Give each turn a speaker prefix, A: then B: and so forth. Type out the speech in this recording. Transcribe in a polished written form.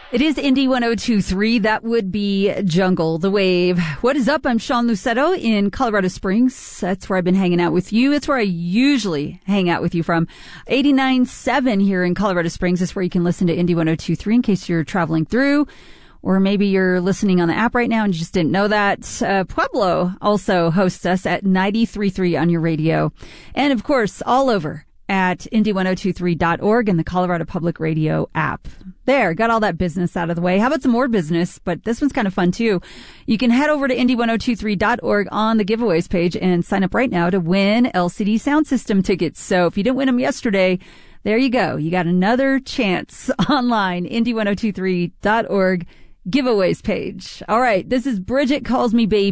A: It is Indie 102.3. That would be Jungle, The Wave. What is up? I'm Sean Lucetto in Colorado Springs. That's where I've been hanging out with you. That's where I usually hang out with you from. 89.7 here in Colorado Springs. That's where you can listen to Indie 102.3 in case you're traveling through. Or maybe you're listening on the app right now and you just didn't know that. Pueblo also hosts us at 93.3 on your radio. And of course, all over at indie1023.org and the Colorado Public Radio app. There, got all that business out of the way. How about some more business? But this one's kind of fun too. You can head over to indie1023.org on the giveaways page and sign up right now to win LCD Sound System tickets. So if you didn't win them yesterday, there you go. You got another chance online, indie1023.org giveaways page. All right, this is Bridget Calls Me Baby.